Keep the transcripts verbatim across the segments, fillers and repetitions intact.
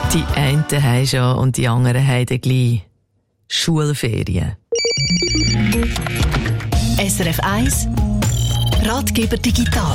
Die einen haben schon und die anderen haben dann gleich Schulferien. S R F eins Ratgeber digital.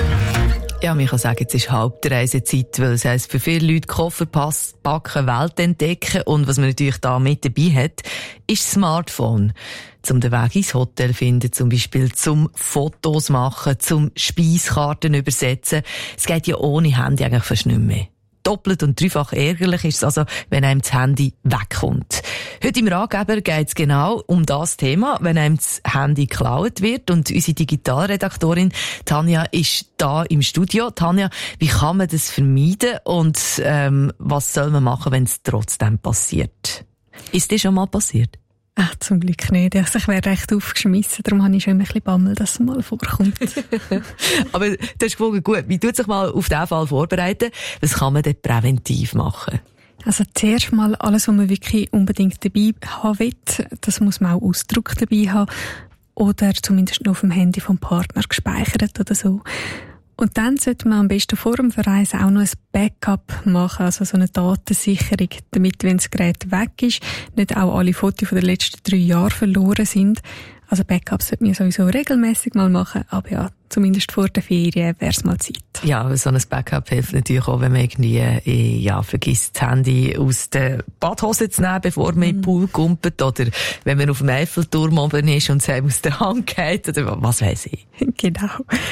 Ja, man kann sagen, jetzt ist Hauptreisezeit, weil es heisst, für viele Leute Koffer packen, Welt entdecken und was man natürlich da mit dabei hat, ist das Smartphone. Zum den Weg ins Hotel finden, zum Beispiel zum Fotos machen, zum Speiskarten übersetzen. Es geht ja ohne Handy eigentlich fast nicht mehr. Doppelt und dreifach ärgerlich ist es also, wenn einem das Handy wegkommt. Heute im Ratgeber geht es genau um das Thema, wenn einem das Handy geklaut wird. Und unsere Digitalredaktorin Tanja ist da im Studio. Tanja, wie kann man das vermeiden und ähm, was soll man machen, wenn es trotzdem passiert? Ist das schon mal passiert? Ach, zum Glück nicht. Also ich wäre recht aufgeschmissen, darum habe ich schon immer ein bisschen Bammel, dass es mal vorkommt. Aber das ist voll gut. Wie tut sich mal auf diesen Fall vorbereiten? Was kann man denn präventiv machen? Also zuerst mal alles, was man wirklich unbedingt dabei haben will, das muss man auch Ausdruck dabei haben oder zumindest noch auf dem Handy vom Partner gespeichert oder so. Und dann sollte man am besten vor dem Verreisen auch noch ein Backup machen, also so eine Datensicherung, damit, wenn das Gerät weg ist, nicht auch alle Fotos von den letzten drei Jahren verloren sind. Also Backups sollte man sowieso regelmäßig mal machen, aber ja, zumindest vor der Ferien wäre es mal Zeit. Ja, so ein Backup hilft natürlich auch, wenn man irgendwie äh, ja, vergisst, das Handy aus der Badhose zu nehmen, bevor man in den Pool kumpelt, oder wenn man auf dem Eiffelturm oben ist und es einem aus der Hand geht, oder was weiss ich. Genau.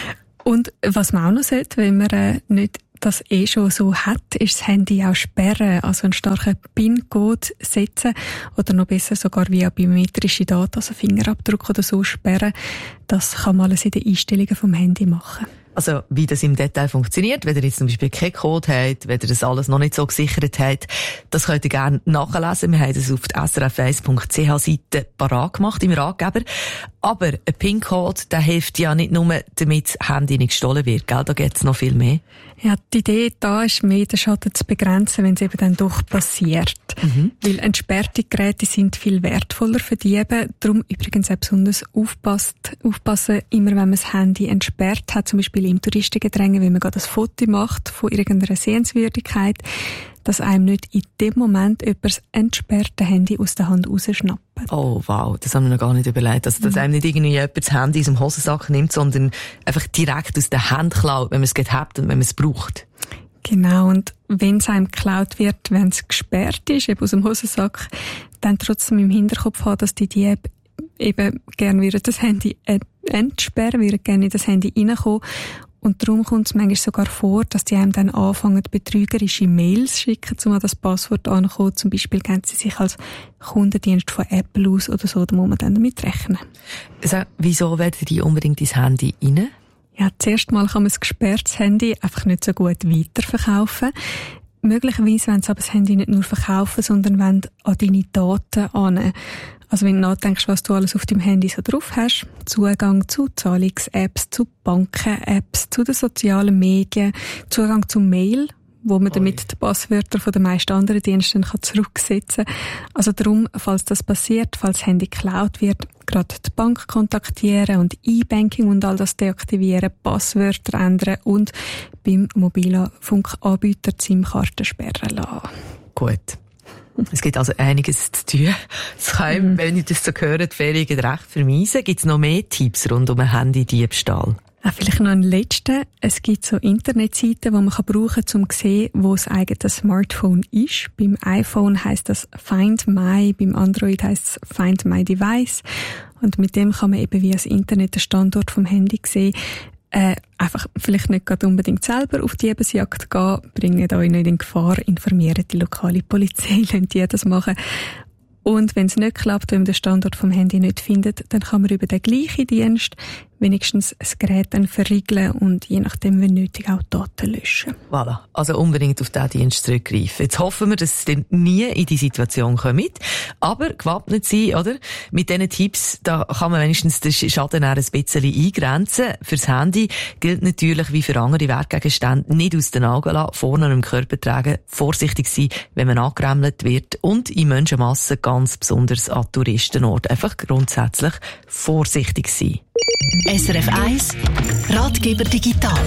Und was man auch noch sollte, wenn man äh, nicht das eh schon so hat, ist das Handy auch sperren, also einen starken PIN-Code setzen oder noch besser sogar via biometrische Daten, also Fingerabdruck oder so sperren. Das kann man alles in den Einstellungen vom Handy machen. Also, wie das im Detail funktioniert, wenn ihr jetzt zum Beispiel keinen Code habt, wenn ihr das alles noch nicht so gesichert habt, das könnt ihr gerne nachlesen. Wir haben das auf der S R F eins Punkt C H Seite parat gemacht im Ratgeber. Aber ein PIN-Code, der hilft ja nicht nur, damit das Handy nicht gestohlen wird, gell? Da gibt es noch viel mehr. Ja, die Idee da ist mehr, den Schaden zu begrenzen, wenn es eben dann doch passiert. Mhm. Weil entsperrte Geräte sind viel wertvoller für Diebe. Darum übrigens auch besonders aufpasst, aufpassen, immer wenn man das Handy entsperrt hat, zum Beispiel im Touristengedränge, wenn man gerade ein Foto macht von irgendeiner Sehenswürdigkeit, dass einem nicht in dem Moment jemand das entsperrte Handy aus der Hand rausschnappt. Oh wow, das haben wir noch gar nicht überlegt. Also, dass mhm. einem nicht irgendwie jemand das Handy aus dem Hosensack nimmt, sondern einfach direkt aus der Hand klaut, wenn man es gerade hat und wenn man es braucht. Genau, und wenn es einem geklaut wird, wenn es gesperrt ist, eben aus dem Hosensack, dann trotzdem im Hinterkopf haben, dass die Diebe eben gerne wieder das Handy entsperren, wieder gerne in das Handy reinkommen. Und darum kommt es manchmal sogar vor, dass die einem dann anfangen, betrügerische Mails schicken, um an das Passwort anzukommen. Zum Beispiel geben sie sich als Kundendienst von Apple aus oder so, da muss man dann damit rechnen. Also, wieso werden die unbedingt ins Handy rein? Ja, zuerst mal kann man das gesperrtes Handy einfach nicht so gut weiterverkaufen. Möglicherweise wollen sie aber das Handy nicht nur verkaufen, sondern wollen an deine Daten an. Also wenn du nachdenkst, was du alles auf deinem Handy so drauf hast, Zugang zu Zahlungs-Apps, zu Banken-Apps, zu den sozialen Medien, Zugang zu Mail, wo man damit die Passwörter von den meisten anderen Diensten kann zurücksetzen kann. Also darum, falls das passiert, falls das Handy geklaut wird, gerade die Bank kontaktieren und E-Banking und all das deaktivieren, Passwörter ändern und beim Mobilfunkanbieter die SIM-Karte sperren lassen. Gut. Es gibt also einiges zu tun. Es kann, mm. wenn ich das so höre, die Ferien recht vermeisen. Gibt es noch mehr Tipps rund um einen Handy-Diebstahl? Ja, vielleicht noch ein letzter. Es gibt so Internetseiten, die man brauchen kann, um zu sehen, wo das eigene Smartphone ist. Beim iPhone heisst das Find My, beim Android heisst es Find My Device. Und mit dem kann man eben via das Internet den Standort vom Handy sehen. Äh, einfach vielleicht nicht gerade unbedingt selber auf die Diebesjagd gehen, bringen euch nicht in Gefahr, informieren die lokale Polizei, lassen die das machen. Und wenn es nicht klappt, wenn man den Standort vom Handy nicht findet, dann kann man über den gleichen Dienst wenigstens das Gerät dann verriegeln und je nachdem, wenn nötig, auch Daten löschen. Voilà. Also unbedingt auf diesen Dienst zurückgreifen. Jetzt hoffen wir, dass es dann nie in die Situation kommt. Aber gewappnet sein, oder? Mit diesen Tipps, da kann man wenigstens den Schaden ein bisschen eingrenzen. Fürs Handy gilt natürlich wie für andere Wertgegenstände nicht aus den Augen lassen, vorne am Körper tragen, vorsichtig sein, wenn man angeremmelt wird und in Menschenmassen ganz besonders an Touristenorten einfach grundsätzlich vorsichtig sein. S R F eins Ratgeber digital.